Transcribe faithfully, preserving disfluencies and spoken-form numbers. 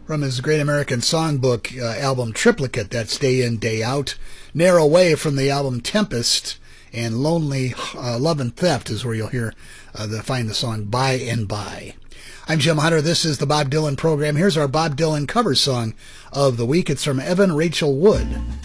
From his Great American Songbook uh, album Triplicate, that's Day In, Day Out. Narrow Way from the album Tempest, and Lonely uh, Love and Theft is where you'll hear uh, the, find the song By and By. I'm Jim Hunter. This is the Bob Dylan program. Here's our Bob Dylan cover song of the week. It's from Evan Rachel Wood.